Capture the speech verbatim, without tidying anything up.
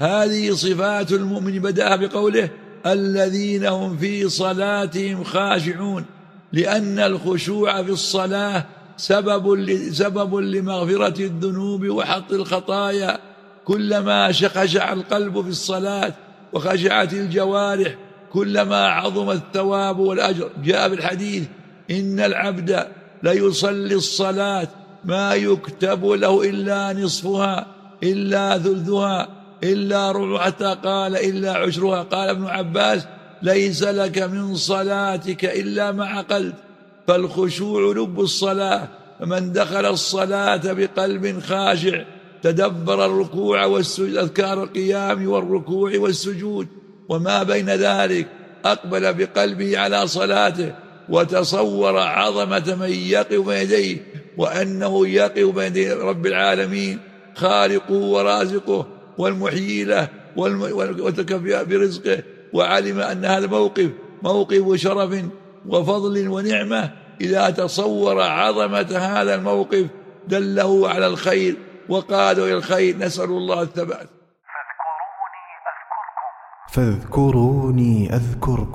هذه صفات المؤمن، بدأها بقوله الذين هم في صلاتهم خاشعون، لأن الخشوع في الصلاة سبب سبب لمغفرة الذنوب وحط الخطايا. كلما خشع القلب في الصلاة وخشعت الجوارح كلما عظم الثواب والأجر. جاء بالحديث إن العبد ليصلي الصلاة ما يكتب له إلا نصفها إلا ثلثها إلا ربع، حتى قال إلا عشرها. قال ابن عباس ليس لك من صلاتك إلا ما عقلت. فالخشوع لب الصلاة، فمن دخل الصلاة بقلب خاشع تدبر الركوع والسجود، أذكار القيام والركوع والسجود وما بين ذلك، أقبل بقلبه على صلاته وتصور عظمة من يقف بين يديه، وأنه يقف بين يدي رب العالمين خالقه ورازقه والمحيي له والمتكفي برزقه، وعلم أن هذا موقف موقف شرف وفضل ونعمة. إذا تصور عظمة هذا الموقف دله على الخير وقاده إلى الخير. نسأل الله الثبات. فاذكروني أذكركم